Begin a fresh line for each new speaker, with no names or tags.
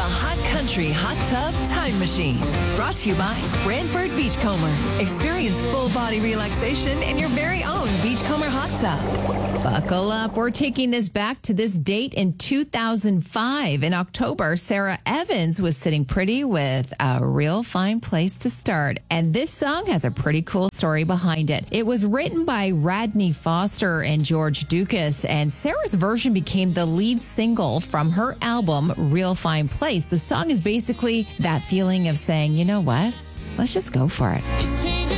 Hot Country Hot Tub Time Machine. Brought to you by Brantford Beachcomber. Experience full body relaxation in your very own Beachcomber hot tub.
Buckle up. We're taking this back to this date in 2005. In October, Sarah Evans was sitting pretty with A Real Fine Place to Start. And this song has a pretty cool story behind it. It was written by Radney Foster and George Dukas, and Sarah's version became the lead single from her album, Real Fine Place. The song is basically that feeling of saying, you know what? Let's just go for it.